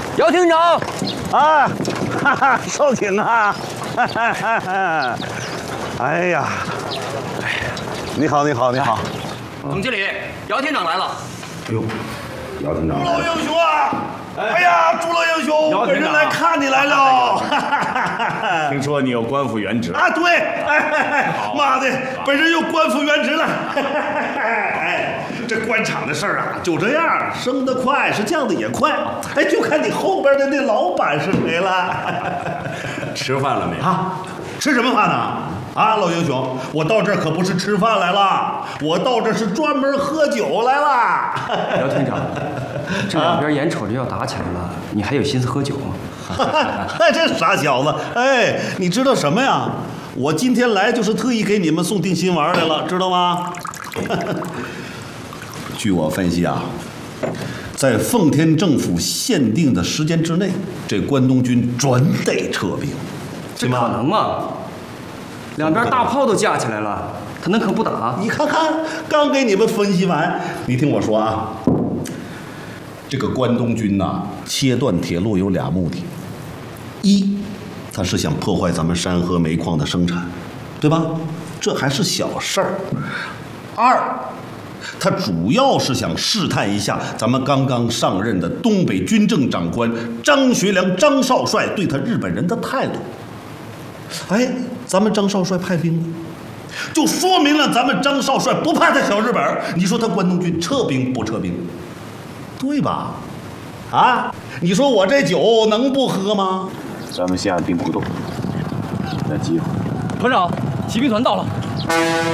姚厅长， 啊，哈哈，少卿啊，哈哈哈哈，哎呀，你好，你好，你好， 总经理，姚厅长来了。 哎呦，姚厅长， 朱老英雄啊！哎呀，朱老英雄，本人来看你来了。 听说你有官复原职啊？对，哎，妈的，本人又官复原职了。哎，这官场的事儿啊，就这样，升得快是降得也快。哎，就看你后边的那老板是谁了。 吃饭了没？ 啊，吃什么饭呢？啊，老英雄，我到这儿可不是吃饭来了，我到这儿是专门喝酒来了。 姚厅长，这两边眼瞅着要打起来了，你还有心思喝酒吗？ 这傻小子，哎，你知道什么呀？我今天来就是特意给你们送定心丸来了，知道吗？据我分析啊，在奉天政府限定的时间之内，这关东军准得撤兵。 这可能吗？两边大炮都架起来了，他能可不打？ 你看看，刚给你们分析完，你听我说啊，这个关东军呐，切断铁路有俩目的：一，他是想破坏咱们山河煤矿的生产，对吧？这还是小事儿。二，他主要是想试探一下咱们刚刚上任的东北军政长官张学良张少帅对他日本人的态度。哎，咱们张少帅派兵了，就说明了咱们张少帅不怕他小日本。你说他关东军撤兵不撤兵，对吧？啊，你说我这酒能不喝吗？ 咱们先按兵不动，等机会。 团长，骑兵团到了。